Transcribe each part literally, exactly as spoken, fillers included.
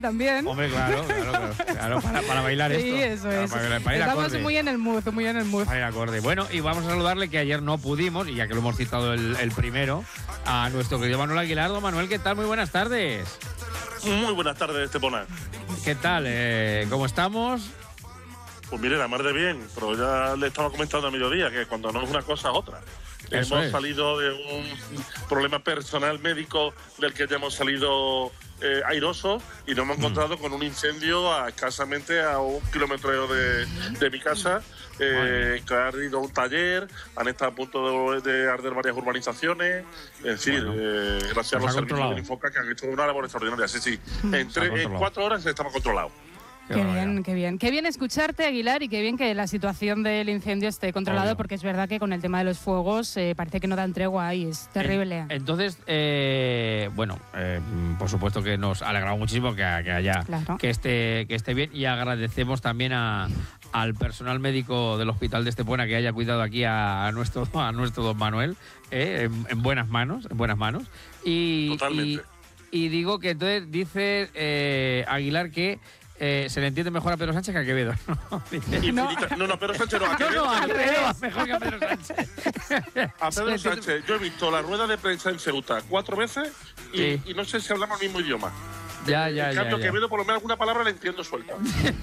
también. Hombre, claro, claro, claro, claro para, para bailar sí, esto. Sí, eso es. Para, para ir Estamos acorde. muy en el mood, muy en el mood. Para ir acorde. Bueno, y vamos a saludarle que ayer no pudimos, y ya que lo hemos citado el, el primero, a nuestro querido Manuel Aguilar. Don Manuel, ¿qué tal? Muy buenas tardes. Muy buenas tardes, Estepona. ¿Qué tal? Eh, ¿Cómo estamos? Pues mire, la mar de bien, pero ya le estaba comentando a mediodía que cuando no es una cosa es otra. Eso hemos es. salido de un problema personal médico del que ya hemos salido eh, airosos y nos hemos encontrado mm. con un incendio a escasamente a un kilómetro de, de mi casa, eh, que ha ardido un taller, han estado a punto de, de arder varias urbanizaciones. Es decir, bueno, eh, gracias a los servicios de Infoca que han hecho una labor extraordinaria. Sí, sí. En, tres, en cuatro horas estamos controlados. Qué, qué bien, qué bien. Qué bien escucharte, Aguilar, y qué bien que la situación del incendio esté controlado, Obvio. porque es verdad que con el tema de los fuegos eh, parece que no dan tregua y es terrible. Entonces, eh, bueno, eh, por supuesto que nos alegramos muchísimo que, que haya claro. que esté que esté bien, y agradecemos también a, al personal médico del hospital de Estepona que haya cuidado aquí a, a nuestro a nuestro don Manuel eh, en, en buenas manos, en buenas manos. Y, Totalmente. Y, y digo que entonces dice eh, Aguilar que Eh, se le entiende mejor a Pedro Sánchez que a Quevedo. No, no, no, Pedro Sánchez no, a Quevedo. No, no, a Quevedo mejor que a Pedro Sánchez. A Pedro Sánchez, yo he visto la rueda de prensa en Ceuta cuatro veces y, sí. y no sé si hablamos el mismo idioma. Ya, ya, en cambio, ya, ya. Quevedo por lo menos alguna palabra le entiendo suelta.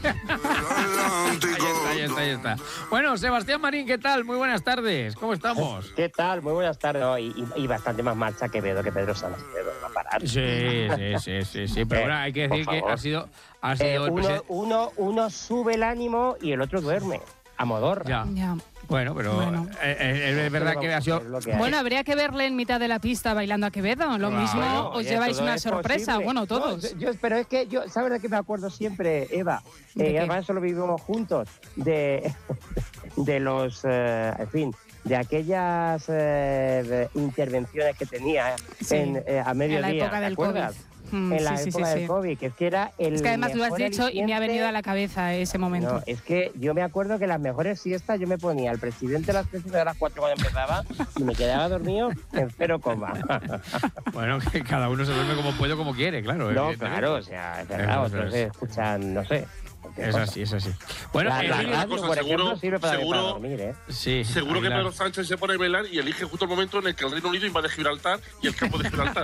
ahí está, ahí está, ahí está. Bueno, Sebastián Marín, ¿qué tal? Muy buenas tardes. ¿Cómo estamos? ¿Qué tal? Muy buenas tardes. No, y, y, y bastante más marcha Quevedo que Pedro Sánchez. Va a parar. Sí, sí, sí, sí, sí. Pero eh, bueno, hay que decir que ha sido, ha sido eh, el uno, presidente. Uno, uno sube el ánimo y el otro duerme. A modorra. Ya. ya. Bueno, pero bueno. Eh, eh, es verdad que ha sido. Que bueno, habría que verle en mitad de la pista bailando a Quevedo. Lo claro. mismo bueno, os lleváis una sorpresa. Posible. Bueno, todos. No, yo, pero es que yo, ¿sabes de qué me acuerdo siempre, Eva? Eh, además, eso lo vivimos juntos. De, de los. Eh, en fin. De aquellas eh, intervenciones que tenía sí. en, eh, a mediodía. En la época del COVID. Mm, en la sí, época sí, del sí. COVID, que es que era el Es que además lo has dicho aliciente. Y me ha venido a la cabeza ese momento. No, es que yo me acuerdo que las mejores siestas yo me ponía al presidente a las tres y a las cuatro cuando empezaba y me quedaba dormido en cero coma. Bueno, que cada uno se duerme como puede o como quiere, claro. No, claro, o sea, es verdad, otros escuchan, no sé. Es así, es así. Bueno, la, eh, la radio, radio, cosa, por seguro, ejemplo, sirve para, seguro, para dormir, ¿eh? Sí, seguro que Pedro Sánchez se pone a bailar y elige justo el momento en el que el Reino Unido invade Gibraltar y el campo de Gibraltar.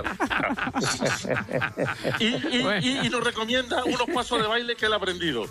y, y, bueno. y, y nos recomienda unos pasos de baile que él ha aprendido.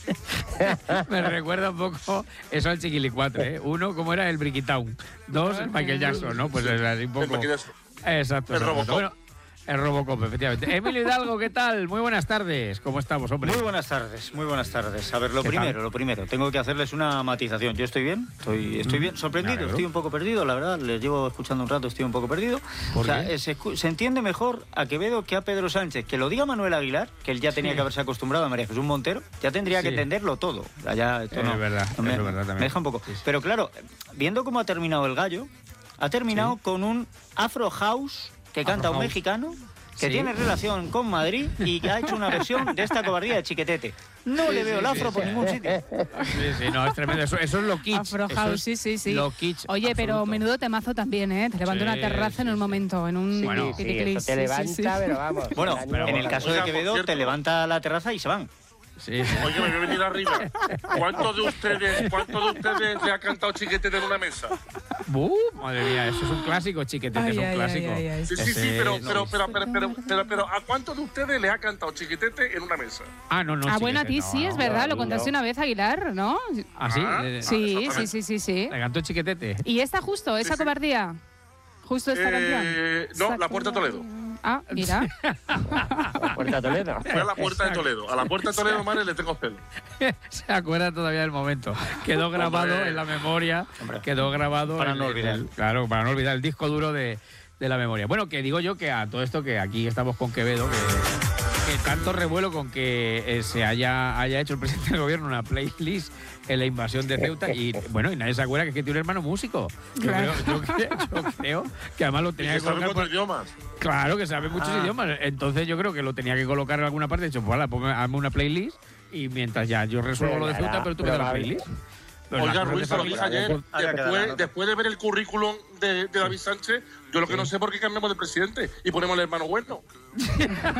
Me recuerda un poco eso al Chiquilicuatre, ¿eh? Uno, como era el Brickitown. Dos, el Michael Jackson, ¿no? Pues es así un poco. El exacto. El Robocop. Bueno, el Robocop, efectivamente. Emilio Hidalgo, ¿qué tal? Muy buenas tardes. ¿Cómo estamos, hombre? Muy buenas tardes, muy buenas tardes. A ver, lo primero, tal? lo primero, tengo que hacerles una matización. Yo estoy bien, estoy, estoy bien, sorprendido, estoy un poco perdido, la verdad, les llevo escuchando un rato, estoy un poco perdido. ¿Por o sea, qué? se, se entiende mejor a Quevedo que a Pedro Sánchez. Que lo diga Manuel Aguilar, que él ya tenía sí. que haberse acostumbrado a María Jesús Montero, ya tendría sí. que entenderlo todo. Ya, esto es no, verdad, no me, es verdad también. Me deja un poco. Sí, sí. Pero claro, viendo cómo ha terminado el gallo, ha terminado sí. con un Afro House que Afro canta House. un mexicano que sí. tiene relación con Madrid y que ha hecho una versión de esta cobardía de Chiquetete. No sí, le veo sí, el afro sí, por sí. ningún sitio. Sí, sí, no, es tremendo. Eso, eso es lo kitsch. Afro House, sí, sí, sí. Lo kitsch. Oye, absoluto. pero menudo temazo también, ¿eh? Te levanta sí, una terraza sí, en un sí. momento, en un... Sí, bueno, sí, eso te levanta, sí, sí. pero vamos. Bueno, pero en el caso de Oiga, Quevedo, cierto, te levanta la terraza y se van. Sí. Oye, me voy a venir arriba. ¿Cuántos de ustedes, cuántos de ustedes le ha cantado Chiquetete en una mesa? Uh, madre mía, eso es un clásico, Chiquetete, Ay, es un ay, clásico. ay, ay, ay. Sí, sí, sí, Ese, pero, no, pero, pero, pero, pero, pero, pero, ¿a cuántos de ustedes le ha cantado Chiquetete en una mesa? Ah, no, no. Ah, bueno, a ti no, sí, no, es verdad, no, lo contaste no. una vez, Aguilar, ¿no? ¿Ah, sí? Ah, Le- Sí, sí, sí, sí, sí. Le cantó Chiquetete. ¿Y esta justo, esa Sí, sí. cobardía? Justo esta Eh, canción. no, La Puerta de Toledo. Ah, mira. La Puerta de Toledo. Fue a la Puerta de Toledo. A la Puerta de Toledo, madre, le tengo celo. Se acuerda todavía del momento. Quedó grabado Hombre. en la memoria. Hombre. Quedó grabado. Para en no el- olvidar. el- claro, para no olvidar el disco duro de, de la memoria. Bueno, que digo yo que a todo esto que aquí estamos con Quevedo, que, que tanto revuelo con que eh, se haya, haya hecho el presidente del gobierno una playlist en la invasión de Ceuta y bueno, y nadie se acuerda que es que tiene un hermano músico. Yo, Claro. creo, yo, creo, yo creo que además lo Y tenía que que sabe colocar. cuatro por- idiomas. Claro, que sabe muchos Ah. idiomas. Entonces yo creo que lo tenía que colocar en alguna parte. He dicho, pues hala, ponme- hazme una playlist y mientras ya yo resuelvo lo de Venga, Ceuta, pero tú me das la probable. playlist. Pero Oiga, las cosas Ruiz, de lo dije familia- ayer, Haya quedado la después, nota. después de ver el currículum de, de David Sánchez, yo lo que Sí. no sé por qué cambiamos de presidente y ponemos el hermano bueno.